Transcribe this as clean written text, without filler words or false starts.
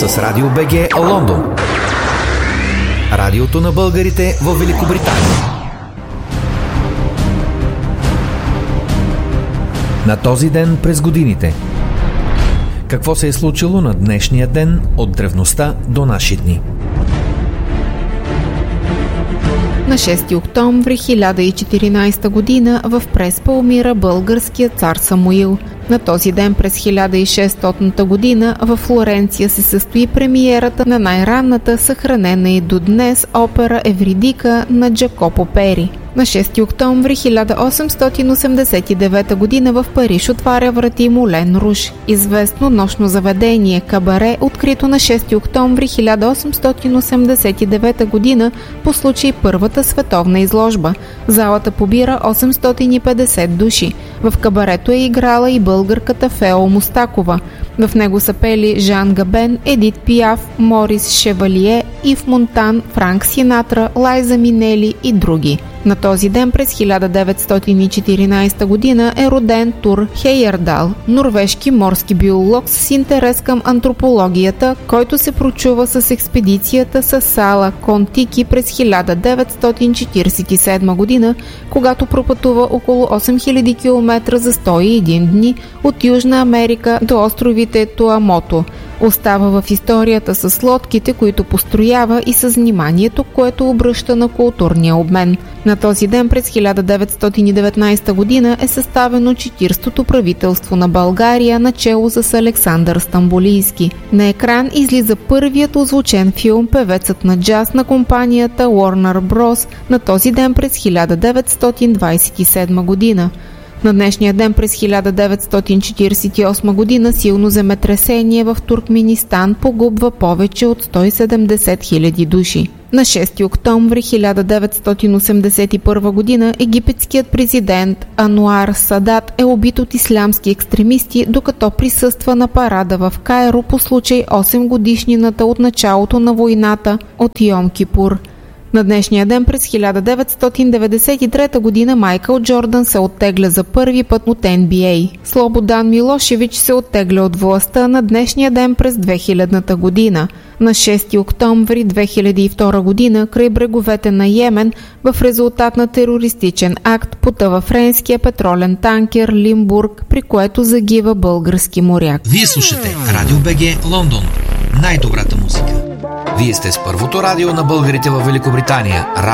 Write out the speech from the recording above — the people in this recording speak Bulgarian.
с Радио БГ Лондон. Радиото на българите в Великобритания. На този ден през годините. Какво се е случило на днешния ден от древността до наши дни? На 6 октомври 1014 година в Преспа умира българският цар Самуил. На този ден през 1600 година в Флоренция се състои премиерата на най-ранната, съхранена и до днес опера Евридика на Джакопо Пери. На 6 октомври 1889 година в Париж отваря врати Мулен Руж, известно нощно заведение кабаре, открито на 6 октомври 1889 година по случай Първата световна изложба. Залата побира 850 души. В кабарето е играла и българката Фео Мустакова. В него са пели Жан Габен, Едит Пиаф, Морис Шевалие, Ив Монтан, Франк Синатра, Лайза Минели и други. На този ден през 1914 година е роден Тур Хейердал, норвежки морски биолог с интерес към антропологията, който се прочува с експедицията с Сала Кон-Тики през 1947 година, когато пропътува около 8000 км за 101 дни от Южна Америка до островите Туамото. Остава в историята с лодките, които построява, и с вниманието, което обръща на културния обмен. На този ден през 1919 година е съставено 40-то правителство на България начело с Александър Стамболийски. На екран излиза първият озвучен филм «Певецът на джаз» на компанията Warner Bros. На този ден през 1927 година. На днешния ден през 1948 година силно земетресение в Туркменистан погубва повече от 170 000 души. На 6 октомври 1981 година египетският президент Ануар Садат е убит от ислямски екстремисти, докато присъства на парада в Кайро по случай 8 годишнината от началото на войната от Йом Кипур. На днешния ден през 1993 година Майкъл Джордан се оттегля за първи път от NBA. Слободан Милошевич се оттегля от властта на днешния ден през 2000 година. На 6 октомври 2002 година край бреговете на Йемен в резултат на терористичен акт потъва френския петролен танкер Лимбург, при което загива български моряк. Вие слушате Радио БГ Лондон. Най-добрата музика. Вие сте с първото радио на българите в Великобритания.